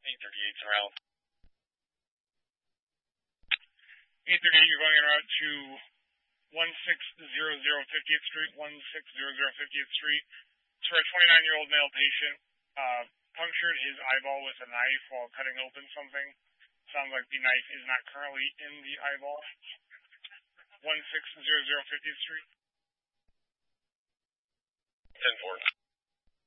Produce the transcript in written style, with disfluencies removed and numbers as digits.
838's around. 838, you're going en route to 1600 50th Street, 1600 50th Street. It's for a 29-year-old male patient, punctured his eyeball with a knife while cutting open something. Sounds like the knife is not currently in the eyeball. 1600 50th Street. 10-4.